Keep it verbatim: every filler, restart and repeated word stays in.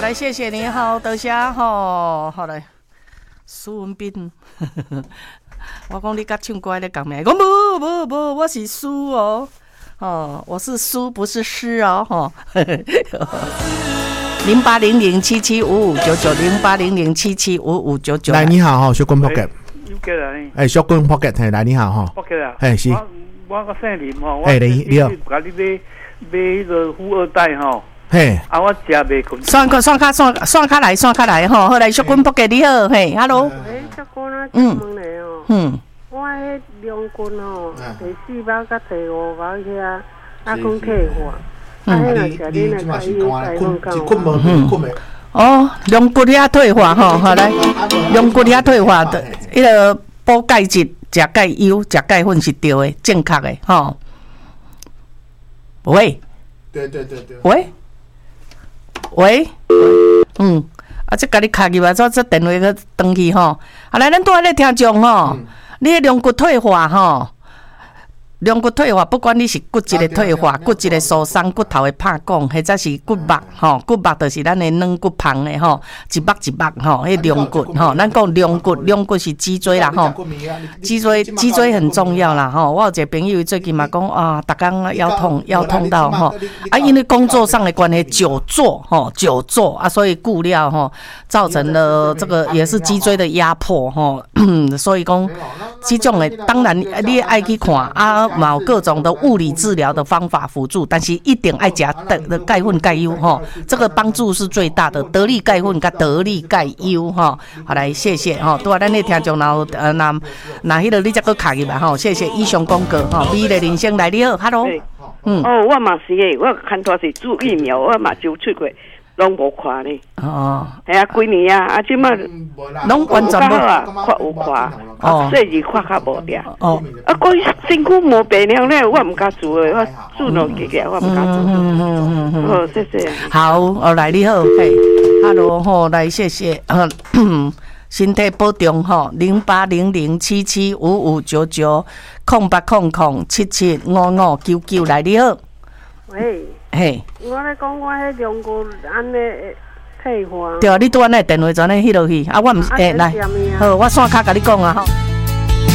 来谢谢你，好，多谢吼，好来，苏文斌，我讲你甲唱歌咧讲咩？我无无无，我是苏哦，哦，我是苏，不是诗哦，吼。零八零零七七五五九九零八零零七七五五九九。 来，你好哈，小君 Pocket。哎，小君 Pocket， 嘿，来你好哈。 Pocket 啊， 哎是。 我我姓林吼， 哎你你好。 甲你买买迄个富二代吼。 嘿。 啊，我食袂困。 算卡算卡算算卡来算卡来吼，好来小君 Pocket 你好，嘿 ，Hello。 哎，小君啊，请问你哦。 嗯。 我迄两军哦，第四包甲第五包遐，啊，讲退货。啊，迄若是你若甲伊改款讲。 嗯。 哦，龙骨遐退化吼，好来，龙骨遐退化的，迄个补钙质、食钙优、食钙粉是对的，正确的吼。喂， 对对对对。 喂，喂，嗯，啊，这甲你卡入来，做这电话去登去吼。啊，来，咱拄仔咧听众吼，你迄龙骨退化吼。龙骨退化，不管你是骨质的退化、骨质的疏松、骨头的拍拱，或者是骨膜吼，骨膜就是咱的软骨旁的吼，一膜一膜吼，迄龙骨吼，咱讲龙骨，龙骨是脊椎啦吼，脊椎脊椎很重要啦吼。我有一个朋友最近嘛讲啊，逐工腰痛腰痛到吼，啊，因为工作上的关系久坐吼，久坐啊，所以固料吼，造成了这个也是脊椎的压迫吼，所以讲这种的当然你爱去看啊。有各种的物理治疗的方法辅助，但是一定爱食的钙粉钙优哈，这个帮助是最大的。得力钙粉跟得力钙优哈，好来谢谢哈，拄啊咱咧听众然后呃那那迄个你再搁卡入来哈，谢谢以上广告哈，美丽人生来你好 ，Hello， 嗯，哦，我嘛是诶，我看拖是注疫苗，我嘛就出过。拢无看呢，哦，系啊，几年啊，啊，即马拢完全无啊，看有看，哦，细字看较无掉，哦，啊，关于身躯无病了咧，我毋敢做诶，我做落去个，我毋敢做，嗯嗯嗯好，谢谢。 好，哦，来你好，嘿 ，Hello， 吼，来谢谢，身体保重吼，零八零零七七五五九九，空八空空七七五五九九，来你好， 喂。 嘿， 我咧讲我迄两个安尼退化。 对啊，你拄安尼电话转咧迄落去，啊，我毋是诶来，好，我线卡甲你讲啊吼。